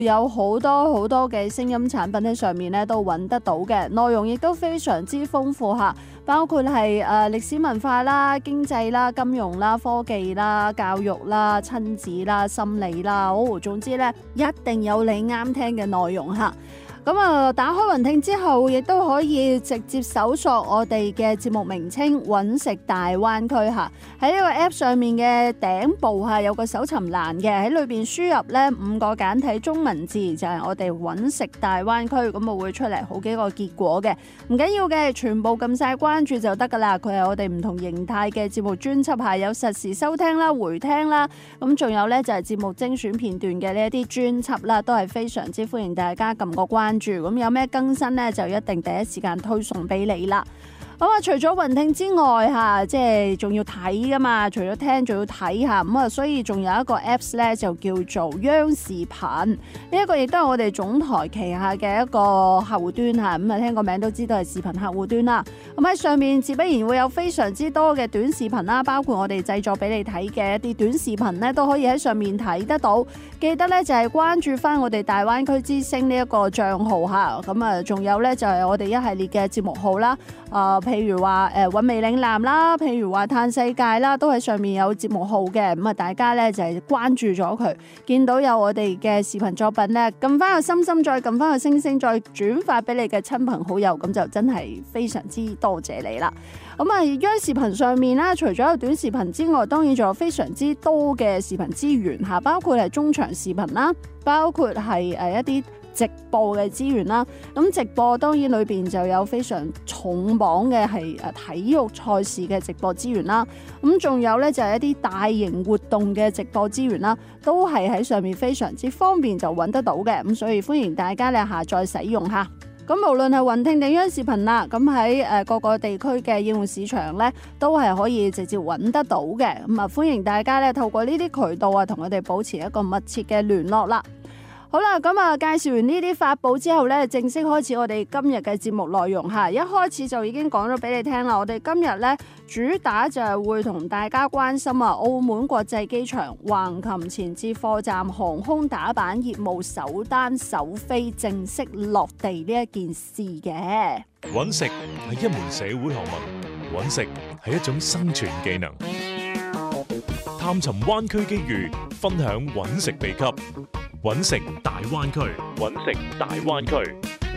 有好多嘅聲音產品喺上面咧都揾得到嘅，內容亦都非常之豐富嚇，包括係歷史文化啦、經濟啦、金融啦、科技啦、教育啦、親子啦、心理啦，總之咧一定有你啱聽嘅內容嚇。咁打開雲聽之後，亦都可以直接搜索我哋嘅節目名稱揾食大灣區嚇。喺呢個 App 上面嘅頂部嚇有個搜尋欄嘅，喺裏邊輸入咧5個簡體中文字，就係我哋揾食大灣區，咁會出嚟好幾個結果嘅。唔緊要嘅，全部撳晒關注就得噶啦。佢係我哋唔同形態嘅節目專輯下，有實時收聽啦、回聽啦，咁仲有咧就係節目精選片段嘅呢一啲專輯啦，都係非常之歡迎大家撳個關注。咁有咩更新呢，就一定第一時間推送俾你啦。咁除咗雲聽之外嚇，即係仲要睇噶嘛，除咗聽仲要睇下，咁所以仲有一個 Apps 咧，就叫做央視頻。呢一個亦都係我哋總台旗下嘅一個客戶端嚇，咁聽個名都知道係視頻客戶端啦。咁喺上面自不然會有非常之多嘅短視頻啦，包括我哋製作俾你睇嘅一啲短視頻咧，都可以喺上面睇得到。記得咧就係關注翻我哋大灣區之星呢一個帳號嚇，咁仲有咧就係我哋一系列嘅節目號啦，譬如話韻味嶺南啦，譬如話嘆世界啦，都喺上面有節目號嘅，咁大家咧就係關注咗佢，見到有我哋嘅視頻作品咧，撳翻個心心，再撳翻個星星，再轉發俾你嘅親朋好友，咁就真係非常之多謝你啦。咁央視頻上面啦，除咗有短視頻之外，當然仲有非常之多嘅視頻資源嚇，包括係中長視頻啦，包括係一啲直播嘅資源啦。咁直播當然裏邊就有非常重磅嘅係體育賽事嘅直播資源啦。咁仲有咧就係一啲大型活動嘅直播資源啦，都係喺上面非常之方便就揾得到嘅。咁所以歡迎大家咧下載使用下。咁無論係雲聽定央視頻啦，咁喺各個地區嘅應用市場咧，都係可以直接揾得到嘅。咁歡迎大家咧透過呢啲渠道啊，同我哋保持一個密切嘅聯絡啦。好啦，咁介紹完呢啲法寶之後咧，正式開始我哋今日嘅節目內容嚇。一開始就已經講咗俾你聽啦，我哋今日咧主打就係會同大家關心澳門國際機場橫琴前置貨站航空打板業務首單首飛正式落地呢一件事嘅。 揾食係一門社會學問，揾食係一種生存技能。探尋灣區機遇，分享揾食秘笈。揾食大灣區，揾食大灣區。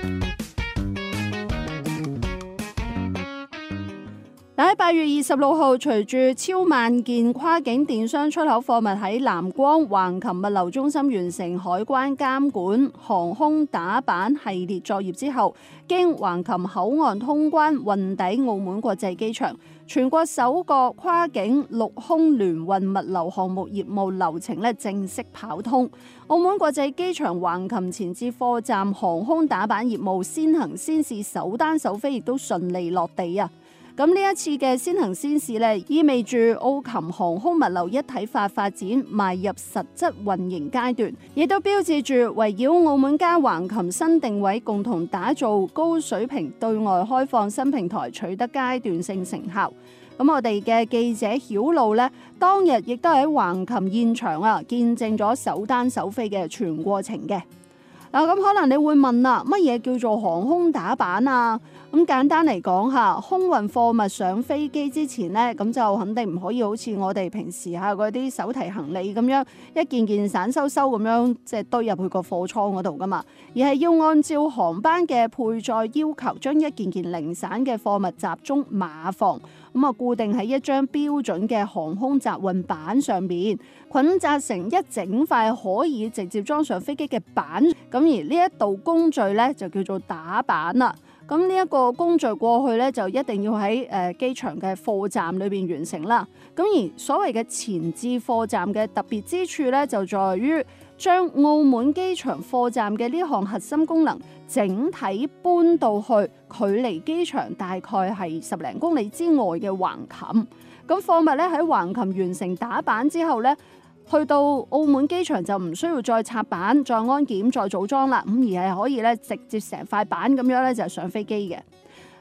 喺8月26號，隨住超萬件跨境電商出口貨物喺南光橫琴物流中心完成海關監管航空打板系列作業之後，經橫琴口岸通關運抵澳門國際機場，全國首個跨境陸空聯運物流項目業務流程正式跑通。澳門國際機場橫琴前置貨站航空打板業務先行先試首單首飛亦都順利落地啊！咁呢一次嘅先行先試意味住澳琴航空物流一體化發展邁入實質運營階段，亦都標誌住圍繞澳門加橫琴新定位，共同打造高水平對外開放新平台取得階段性成效。咁我哋嘅記者曉露當日亦都喺橫琴現場見證咗首單首飛嘅全過程嘅。咁可能你會問啦，乜嘢叫做航空打板啊？咁簡單嚟講下，空運貨物上飛機之前呢，咁就肯定唔可以好似我哋平時嗰啲手提行李咁樣一件件散收收咁樣即係堆入去個貨倉嗰度噶嘛，而係要按照航班嘅配載要求，將一件件零散嘅貨物集中碼放，咁固定喺一張標準嘅航空集運板上邊，捆紮成一整塊可以直接裝上飛機嘅板。咁而呢一道工序咧就叫做打板啦。咁呢一個工序過去咧就一定要喺機場嘅貨站裏邊完成啦。咁而所謂嘅前置貨站嘅特別之處咧，就在於將澳門機場貨站嘅呢項核心功能整體搬到去距離機場大概係10零公里之外嘅橫琴。咁貨物咧喺橫琴完成打板之後咧，去到澳門機場就唔需要再插板、再安檢、再組裝啦，咁而係可以咧直接成塊板咁樣咧就上飛機嘅。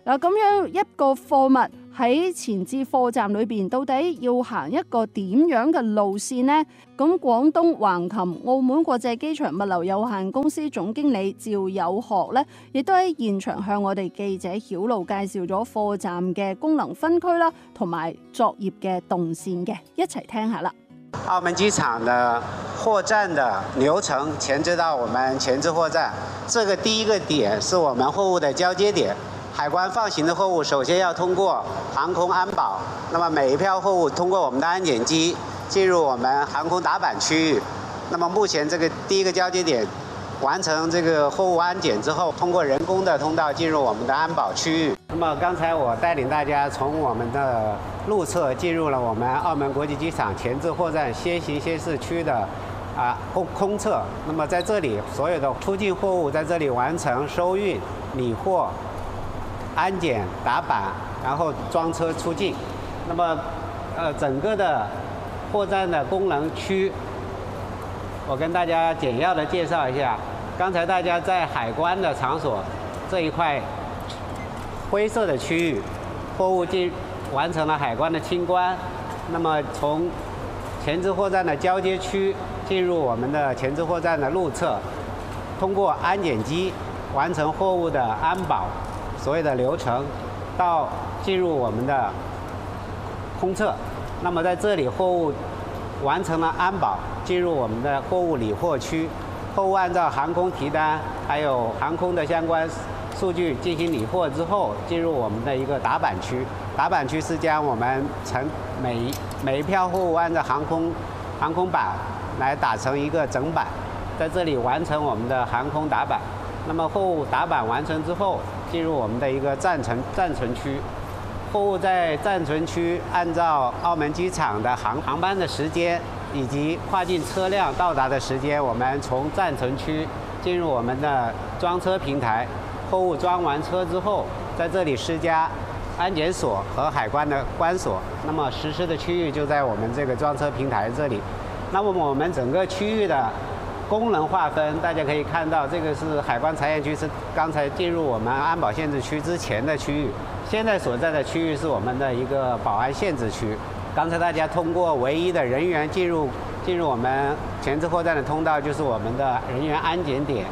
嗱，咁樣一個貨物喺前置貨站裏邊，到底要行一個點樣嘅路線呢？咁廣東橫琴澳門國際機場物流有限公司總經理趙有學呢，亦都喺現場向我哋記者曉路介紹咗貨站嘅功能分區啦，同埋作業嘅動線嘅，一齊聽下啦。 澳門機場的貨站的流程前置到我們前置貨站，這個第一個點是我們貨物的交接點。海關放行的貨物首先要通過航空安保，那麼每一票貨物通過我們的安檢機進入我們航空打板區域。那麼目前這個第一個交接點完成這個貨物安檢之後，通過人工的通道進入我們的安保區域。那麼剛才我帶領大家從我們的路側進入了我們澳門國際機場前置貨站先行先試區的空側。那麼在這裡所有的出境貨物在這裡完成收運、理貨、安檢、打板，然後裝車出境。那麼整個的貨站的功能區，我跟大家簡要的介紹一下。剛才大家在海關的場所這一塊灰色的區域，貨物完成了海關的清關。那麼從前置貨站的交接區進入我們的前置貨站的路側，通過安檢機完成貨物的安保所有的流程，到進入我們的空側。那麼在這裡貨物完成了安保，進入我們的貨物理貨區，貨物按照航空提單還有航空的相關數據進行理貨之後，進入我們的一個打板區。打板區是將我們每一票貨物按照航空板來打成一個整板，在這裡完成我們的航空打板。那麼貨物打板完成之後，進入我們的一個暫存區。貨物在暫存區按照澳門機場的航班的時間以及跨境車輛到達的時間，我們從暫存區進入我們的裝車平台。貨物裝完車之後，在這裡施加安檢所和海關的關鎖。那麼實施的區域就在我們這個裝車平台這裡。那麼我們整個區域的功能劃分，大家可以看到，這個是海關查驗區，是剛才進入我們安保限制區之前的區域。現在所在的區域是我們的一個保安限制區。剛才大家通過唯一的人員進入我們前置貨站的通道，就是我們的人員安檢點。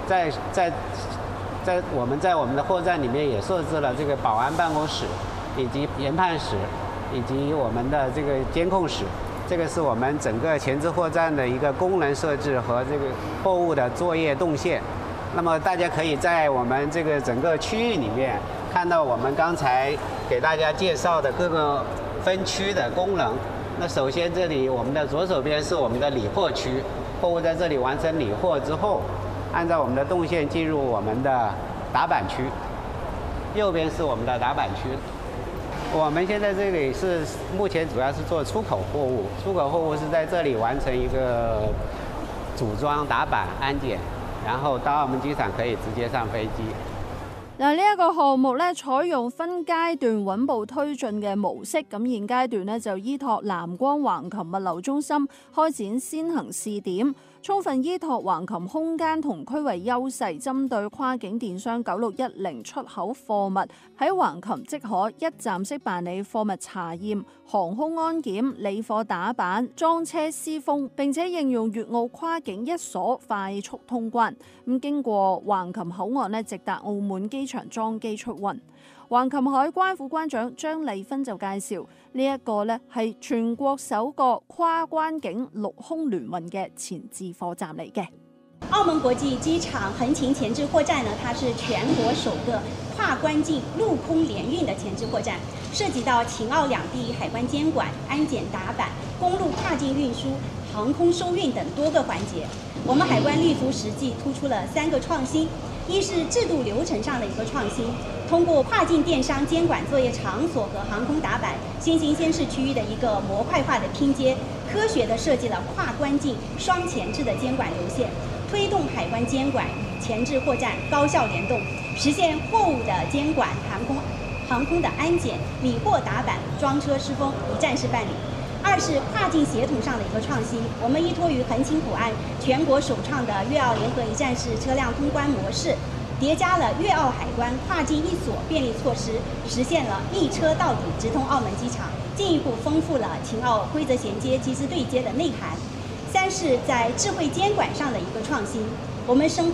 我們在我們的貨站裡面也設置了這個保安辦公室，以及研判室，以及我們的這個監控室。這個是我們整個前置貨站的一個功能設置和這個貨物的作業動線。那麼大家可以在我們這個整個區域裡面看到我們剛才給大家介紹的各個分區的功能。那首先這裡我們的左手邊是我們的理貨區，貨物在這裡完成理貨之後，按照我們的動線進入我們的打板區。右邊是我們的打板區。我們現在這裡是目前主要是做出口貨物，出口貨物是在這裡完成一個組裝、打板、安檢，然後到澳門機場可以直接上飛機。 嗱，呢一個項目咧採用分階段穩步推進嘅模式，咁現階段咧就依託藍光橫琴物流中心開展先行試點，充分依託橫琴空間同區域優勢，針對跨境電商9610出口貨物喺橫琴即可一站式辦理貨物查驗、航空安檢、理貨打板、裝車施封，並且應用粵澳跨境一鎖快速通關。咁經過橫琴口岸咧，直達澳門機場裝機出運。橫琴海關副關長張麗芬就介紹，呢一個咧係全國首個跨關境陸空聯運嘅前置貨站嚟嘅。 澳門國際機場橫琴前置貨站呢，它是全國首個跨關境陸空聯運的前置貨站，涉及到秦澳兩地海關監管、安檢打板、公路跨境運輸、航空收運等多個環節。我們海關立足實際，突出了3個創新。一是制度流程上的一個創新，通過跨境電商監管作業場所和航空打板先行先試區域的一個模塊化的拼接，科學地設計了跨關境雙前置的監管流線，推動海關監管與前置貨站高效聯動，實現貨物的監管、航空的安檢、理貨打板、裝車施封一站式辦理。二是跨境協同上的一個創新，我們依託於橫琴口岸全國首創的粵澳聯合一站式車輛通關模式， 叠加了粤澳海关跨境一锁便利措施，实现了一车到底直通澳门机场，进一步丰富了秦澳规则衔接、机制对接的内涵。三是在智慧监管上的一个创新，我们深